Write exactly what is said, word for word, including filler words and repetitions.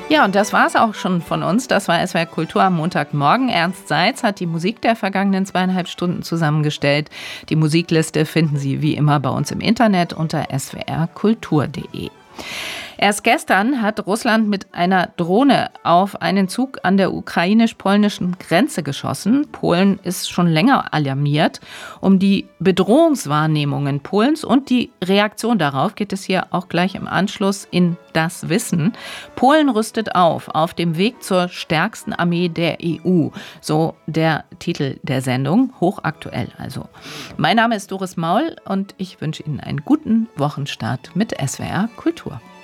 Ja, und das war's auch schon von uns. Das war S W R Kultur am Montagmorgen. Ernst Seitz hat die Musik der vergangenen zweieinhalb Stunden zusammengestellt. Die Musikliste finden Sie wie immer bei uns im Internet unter s w r kultur punkt d e. Erst gestern hat Russland mit einer Drohne auf einen Zug an der ukrainisch-polnischen Grenze geschossen. Polen ist schon länger alarmiert. Um die Bedrohungswahrnehmungen Polens und die Reaktion darauf geht es hier auch gleich im Anschluss in Das Wissen. Polen rüstet auf, auf dem Weg zur stärksten Armee der E U. So der Titel der Sendung, hochaktuell also. Mein Name ist Doris Maul und ich wünsche Ihnen einen guten Wochenstart mit S W R Kultur.